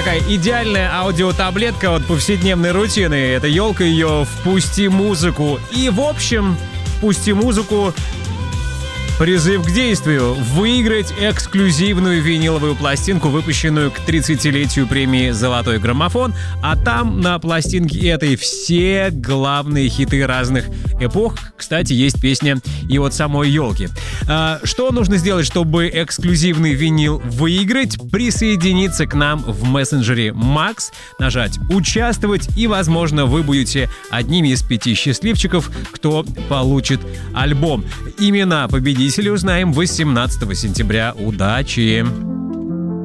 такая идеальная аудиотаблетка от повседневной рутины. Это елка ее «Впусти музыку». И, в общем, «Впусти музыку». Призыв к действию – выиграть эксклюзивную виниловую пластинку, выпущенную к 30-летию премии «Золотой граммофон», а там на пластинке этой все главные хиты разных эпох. Кстати, есть песня и от самой елки. Что нужно сделать, чтобы эксклюзивный винил выиграть? Присоединиться к нам в мессенджере Max, нажать «Участвовать», и, возможно, вы будете одними из 5 счастливчиков, кто получит альбом. Имена победителей узнаем 18 сентября. Удачи!